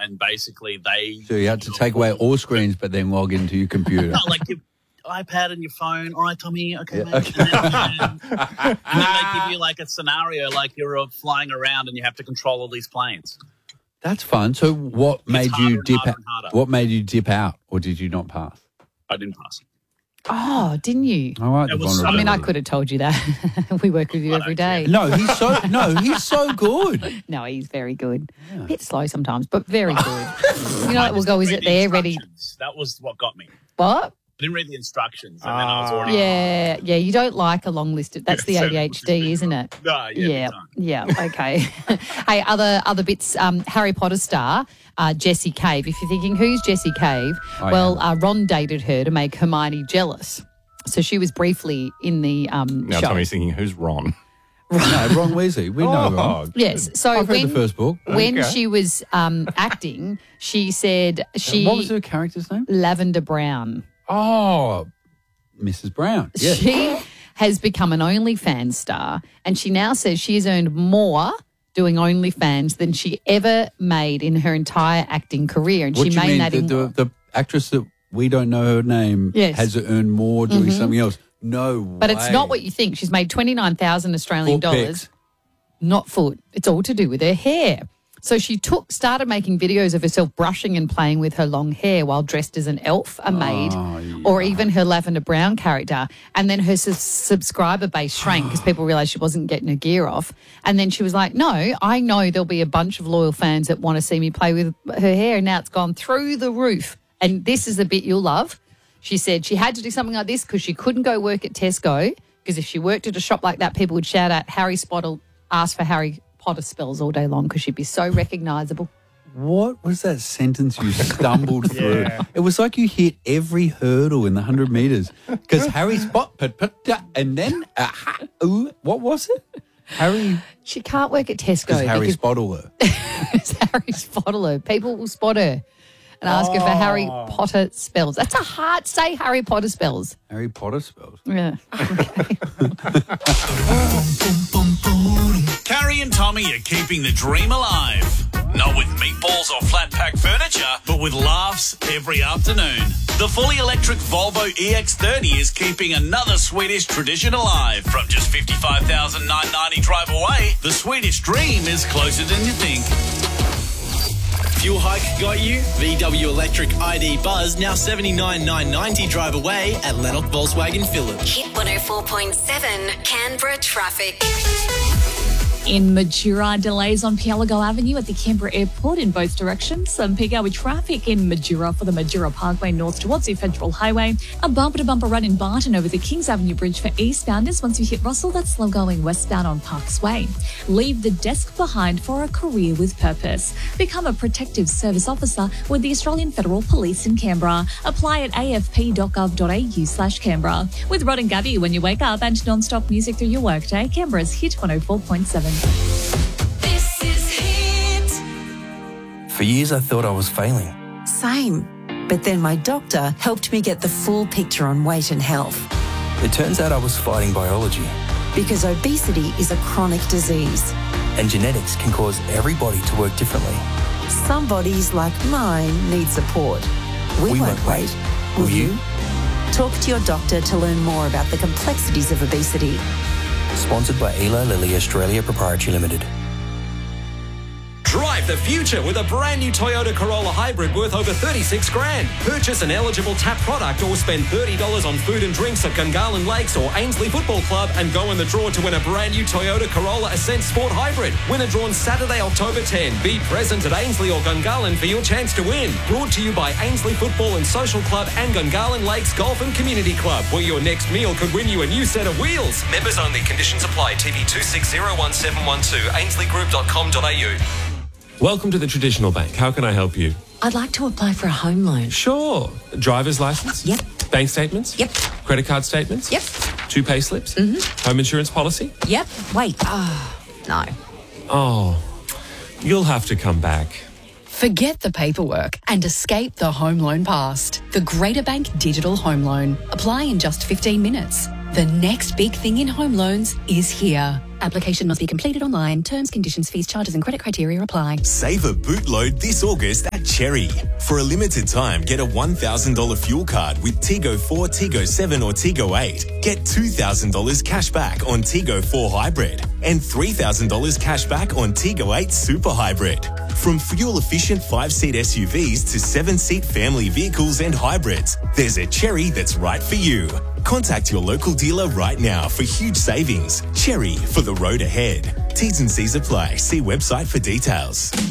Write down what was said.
and basically they... So you had to take away all screens but then log into your computer. No, like your iPad and your phone. All right, Tommy, okay, Yeah, mate. okay. And then they give you like a scenario like you're flying around and you have to control all these planes. That's fun. So what made harder you and dip harder out? and harder. What made you dip out, or did you not pass? I didn't pass. Oh, didn't you? I like the It was- I mean, I vulnerability. could have told you that. We work with you every day. No, he's so good. No, he's very good. A bit slow sometimes, but very good. You know, we'll go, is it there, ready? That was what got me. What? I didn't read the instructions, and then I was already... Yeah, you don't like a long list. That's the ADHD, isn't it? No, yeah. Okay. Hey, other bits. Harry Potter star Jessie Cave. If you're thinking, who's Jessie Cave? Ron dated her to make Hermione jealous. So she was briefly in the Now show. Tommy's thinking, who's Ron? No, Ron Weasley. We know Ron. Yes. So I've read the first book. When Okay. she was acting, she said What was her character's name? Lavender Brown. Oh, Mrs. Brown. Yes. She has become an OnlyFans star, and she now says she has earned more doing OnlyFans than she ever made in her entire acting career. And What she do you made mean? that in The actress that we don't know her name Yes. has earned more doing something else. No but it's not what you think. She's made 29,000 Australian Foot dollars. pics. Not foot. It's all to do with her hair. So she started making videos of herself brushing and playing with her long hair while dressed as an elf, a maid, or even her Lavender Brown character. And then her subscriber base shrank because people realised she wasn't getting her gear off. And then she was like, no, I know there'll be a bunch of loyal fans that want to see me play with her hair. And now it's gone through the roof. And this is the bit you'll love. She said she had to do something like this because she couldn't go work at Tesco, because if she worked at a shop like that, people would shout out Harry Spottle, ask for Harry Potter spells all day long because she'd be so recognisable. What was that sentence you stumbled through? It was like you hit every hurdle in the 100 metres. Because Harry and then, what was it? She can't work at Tesco. Because Harry because spotted her. it's Harry Spottle her. People will spot her and ask her for Harry Potter spells. That's a hard say, Harry Potter spells. Harry Potter spells. Yeah. Carrie and Tommy are keeping the dream alive. Not with meatballs or flat pack furniture, but with laughs every afternoon. The fully electric Volvo EX30 is keeping another Swedish tradition alive. From just $55,990 drive away, the Swedish dream is closer than you think. Fuel hike got you? VW Electric ID Buzz now $79,990 drive away at Lennox Volkswagen Phillip. Hit 104.7 Canberra traffic. In Majura, delays on Pielago Avenue at the Canberra Airport in both directions. Some peak hour traffic in Majura for the Majura Parkway north towards the Federal Highway. A bumper-to-bumper run in Barton over the Kings Avenue Bridge for eastbounders. Once you hit Russell, that's slow going westbound on Parks Way. Leave the desk behind for a career with purpose. Become a protective service officer with the Australian Federal Police in Canberra. Apply at afp.gov.au/Canberra. With Rod and Gabby when you wake up and non-stop music through your workday, Canberra's Hit 104.7. This is Hit. For years, I thought I was failing. Same. But then my doctor helped me get the full picture on weight and health. It turns out I was fighting biology. Because obesity is a chronic disease. And genetics can cause everybody to work differently. Some bodies, like mine, need support. We won't wait. Will you? Talk to your doctor to learn more about the complexities of obesity. Sponsored by Eli Lilly Australia Proprietary Limited. Drive the future with a brand new Toyota Corolla Hybrid worth over 36 grand. Purchase an eligible TAP product or spend $30 on food and drinks at Gungahlin Lakes or Ainsley Football Club and go in the draw to win a brand new Toyota Corolla Ascent Sport Hybrid. Winner drawn Saturday, October 10. Be present at Ainsley or Gungahlin for your chance to win. Brought to you by Ainsley Football and Social Club and Gungahlin Lakes Golf and Community Club, where your next meal could win you a new set of wheels. Members only. Conditions apply. TV 26011712. AinsleyGroup.com.au. Welcome to the Traditional Bank. How can I help you? I'd like to apply for a home loan. Sure. Driver's license? Yep. Bank statements? Yep. Credit card statements? Yep. 2 pay slips? Home insurance policy? Yep. Wait. No. Oh, you'll have to come back. Forget the paperwork and escape the home loan past. The Greater Bank Digital Home Loan. Apply in just 15 minutes. The next big thing in home loans is here. Application must be completed online. Terms, conditions, fees, charges and credit criteria apply. Save a bootload this August at Cherry. For a limited time, get a $1,000 fuel card with Tigo 4, Tigo 7 or Tigo 8. Get $2,000 cash back on Tigo 4 Hybrid and $3,000 cash back on Tigo 8 Super Hybrid. From fuel-efficient 5-seat SUVs to 7-seat family vehicles and hybrids, there's a Cherry that's right for you. Contact your local dealer right now for huge savings. Cherry, for the road ahead. T's and C's apply. See website for details.